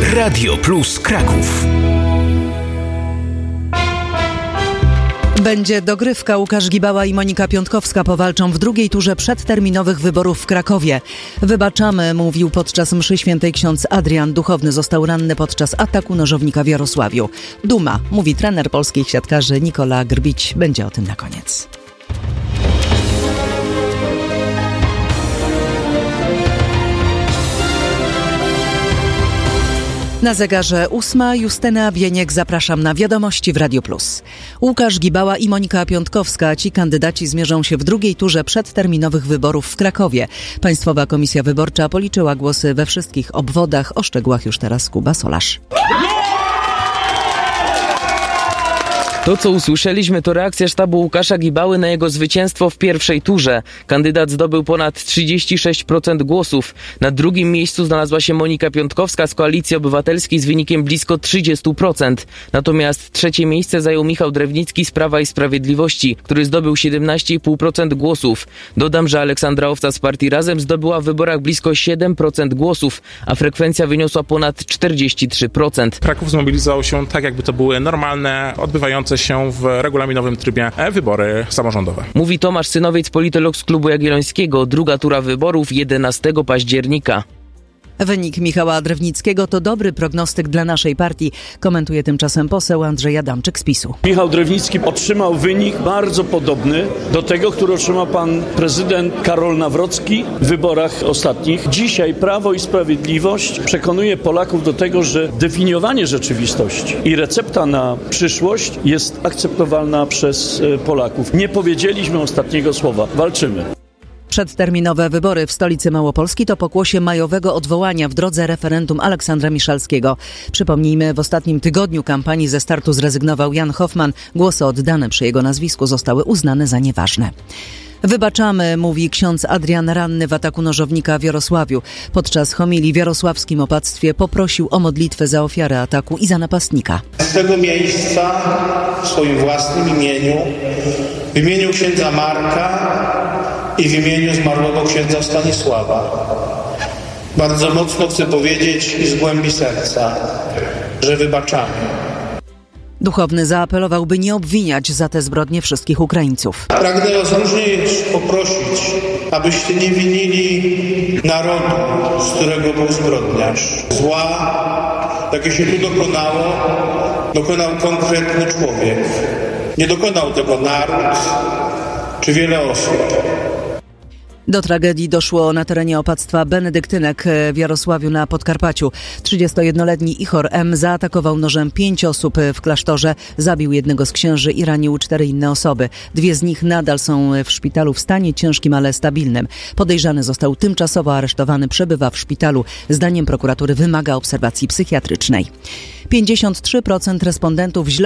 Radio Plus Kraków. Będzie dogrywka. Łukasz Gibała i Monika Piątkowska powalczą w drugiej turze przedterminowych wyborów w Krakowie. Wybaczamy, mówił podczas mszy świętej ksiądz Adrian. Duchowny został ranny podczas ataku nożownika w Jarosławiu. Duma, mówi trener polskich siatkarzy Nikola Grbić. Będzie o tym na koniec. Na zegarze 8. Justyna Wieniek, zapraszam na wiadomości w Radio Plus. Łukasz Gibała i Monika Piątkowska, ci kandydaci zmierzą się w drugiej turze przedterminowych wyborów w Krakowie. Państwowa Komisja Wyborcza policzyła głosy we wszystkich obwodach. O szczegółach już teraz Kuba Solarz. To, co usłyszeliśmy, to reakcja sztabu Łukasza Gibały na jego zwycięstwo w pierwszej turze. Kandydat zdobył ponad 36% głosów. Na drugim miejscu znalazła się Monika Piątkowska z Koalicji Obywatelskiej z wynikiem blisko 30%. Natomiast trzecie miejsce zajął Michał Drewnicki z Prawa i Sprawiedliwości, który zdobył 17,5% głosów. Dodam, że Aleksandra Owca z partii Razem zdobyła w wyborach blisko 7% głosów, a frekwencja wyniosła ponad 43%. Kraków zmobilizował się tak, jakby to były normalne, odbywające się w regulaminowym trybie wybory samorządowe. Mówi Tomasz Synowiec, politolog z Klubu Jagiellońskiego. Druga tura wyborów 11 października. Wynik Michała Drewnickiego to dobry prognostyk dla naszej partii, komentuje tymczasem poseł Andrzej Adamczyk z PiS-u. Michał Drewnicki otrzymał wynik bardzo podobny do tego, który otrzymał pan prezydent Karol Nawrocki w wyborach ostatnich. Dzisiaj Prawo i Sprawiedliwość przekonuje Polaków do tego, że definiowanie rzeczywistości i recepta na przyszłość jest akceptowalna przez Polaków. Nie powiedzieliśmy ostatniego słowa. Walczymy. Przedterminowe wybory w stolicy Małopolski to pokłosie majowego odwołania w drodze referendum Aleksandra Miszalskiego. Przypomnijmy, w ostatnim tygodniu kampanii ze startu zrezygnował Jan Hoffman. Głosy oddane przy jego nazwisku zostały uznane za nieważne. Wybaczamy, mówi ksiądz Adrian, ranny w ataku nożownika w Jarosławiu. Podczas homilii w jarosławskim opactwie poprosił o modlitwę za ofiarę ataku i za napastnika. Z tego miejsca w swoim własnym imieniu, w imieniu księdza Marka i w imieniu zmarłego księdza Stanisława bardzo mocno chcę powiedzieć i z głębi serca, że wybaczamy. Duchowny zaapelował, by nie obwiniać za te zbrodnie wszystkich Ukraińców. Pragnę was również poprosić, abyście nie winili narodu, z którego był zbrodniarz. Zła, jakie się tu dokonało, dokonał konkretny człowiek. Nie dokonał tego naród czy wiele osób. Do tragedii doszło na terenie opactwa Benedyktynek w Jarosławiu na Podkarpaciu. 31-letni Ichor M. zaatakował nożem 5 osób w klasztorze, zabił jednego z księży i ranił 4 inne osoby. 2 z nich nadal są w szpitalu w stanie ciężkim, ale stabilnym. Podejrzany został tymczasowo aresztowany, przebywa w szpitalu. Zdaniem prokuratury wymaga obserwacji psychiatrycznej. 53% respondentów źle